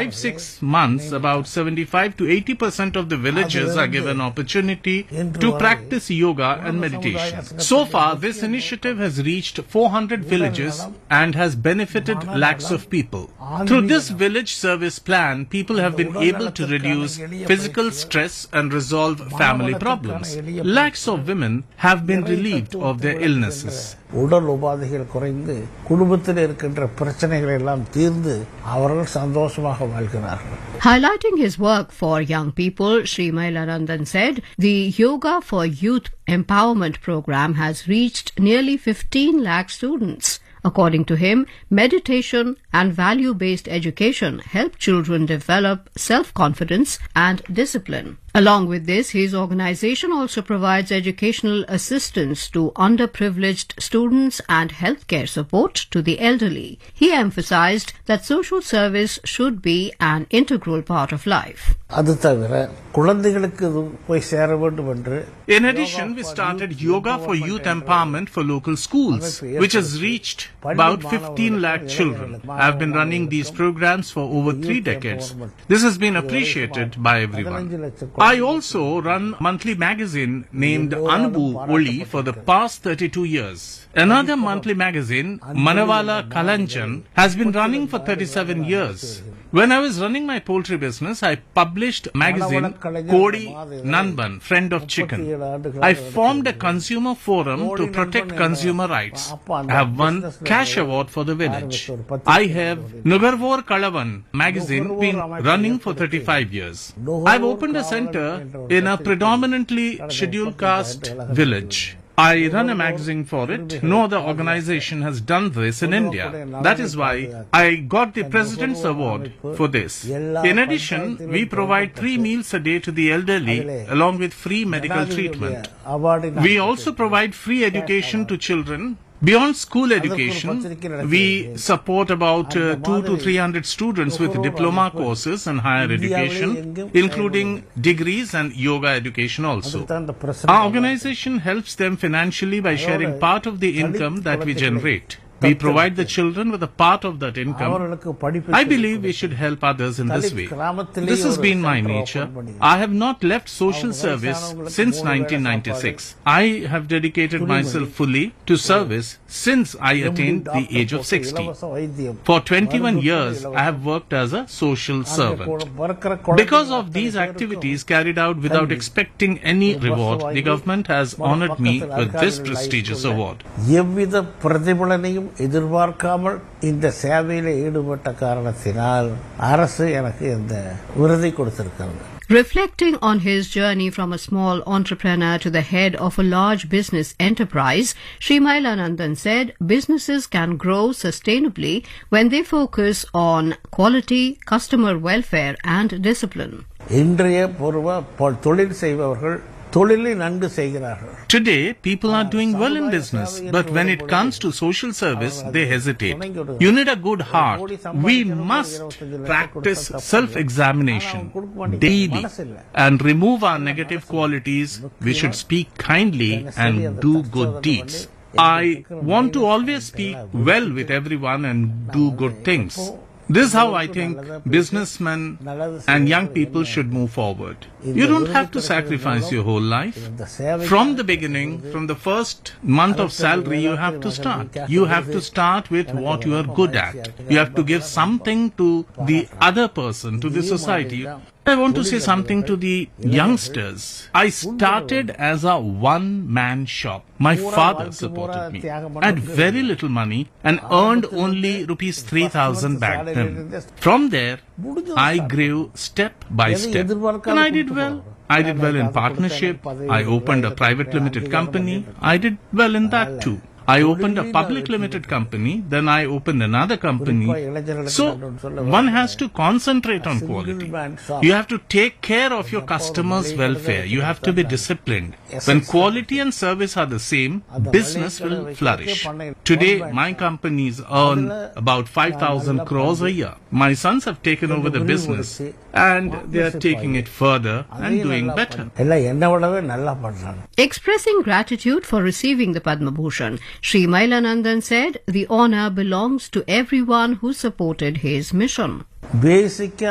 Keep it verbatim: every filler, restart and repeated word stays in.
five, six months, about seventy-five to eighty percent of the villagers are given opportunity to practice yoga and meditation. So far, this initiative has reached four hundred villages and has benefited lakhs of people. Through this village service plan, people have been able to reduce physical stress and resolve family problems. Lakhs of women have been relieved of their illnesses. உடல் உபாதைகள் குறைந்து குடும்பத்தில் இருக்கின்ற பிரச்சனைகள் எல்லாம் தீர்ந்து அவர்கள் சந்தோஷமாக வாழ்கிறார்கள். Highlighting his work for young people, Sri Mailanandan said the Yoga for Youth Empowerment program has reached nearly fifteen lakh students. According to him, meditation and value-based education help children develop self-confidence and discipline. Along with this, his organization also provides educational assistance to underprivileged students and healthcare support to the elderly. He emphasized that social service should be an integral part of life. In addition, we started Yoga for Youth Empowerment for local schools, which has reached about fifteen lakh children. I have been running these programs for over three decades. This has been appreciated by everyone. I also run a monthly magazine named Anubu Oli for the past thirty-two years. Another monthly magazine, Manavala Kalanjan, has been running for thirty-seven years. When I was running my poultry business, I published a magazine, Kodi Nanban, Friend of Chicken. I formed a consumer forum to protect consumer rights. I have won cash award for the village. I have Nugarvor Kalavan magazine been running for thirty-five years. I've opened a center in a predominantly scheduled caste village. I run a magazine for it. No other organization has done this in India. That is why I got the President's Award for this. In addition, we provide three meals a day to the elderly along with free medical treatment. We also provide free education to children. Beyond school education, we support about uh, two to three hundred students with diploma courses and higher education, including degrees and yoga education also. Our organization helps them financially by sharing part of the income that we generate. We provide the children with a part of that income. I believe we should help others in this way. This has been my nature. I have not left social service since nineteen ninety-six. I have dedicated myself fully to service since I attained the age of sixty. For twenty-one years, I have worked as a social servant. Because of these activities carried out without expecting any reward, the government has honored me with this prestigious award. எதிர்பார்க்காமல் இந்த சேவையில் ஈடுபட்ட காரணத்தினால் அரசு எனக்கு இந்த விருதை கொடுத்திருக்கிறது. Reflecting on his journey from a small entrepreneur to the head of a large business enterprise, Sri Mailanandan said businesses can grow sustainably when they focus on quality, customer welfare and discipline. இன்றைய பூர்வ தொழில் செய்பவர்கள் தொழிலை நன்கு செய்கிறார்கள். Today, people are doing well in business, but when it comes to social service, they hesitate. You need a good heart. We must practice self-examination daily and remove our negative qualities. We should speak kindly and do good deeds. I want to always speak well with everyone and do good things. This is how I think businessmen and young people should move forward. You don't have to sacrifice your whole life. From the beginning, from the first month of salary, you have to start. You have to start with what you are good at. You have to give something to the other person, to the society. I want to say something to the youngsters. I started as a one-man shop. My father supported me. I had very little money and earned only rupees three thousand back then. From there, I grew step by step. And I did well. I did well in partnership. I opened a private limited company. I did well in that too. I opened a public limited company, then I opened another company. So, one has to concentrate on quality. You have to take care of your customers' welfare. You have to be disciplined. When quality and service are the same, business will flourish. Today, my companies earn about five thousand crores a year. My sons have taken over the business and they are taking it further and doing better. Expressing gratitude for receiving the Padma Bhushan, Sri Mailanandan said the honour belongs to everyone who supported his mission. Basic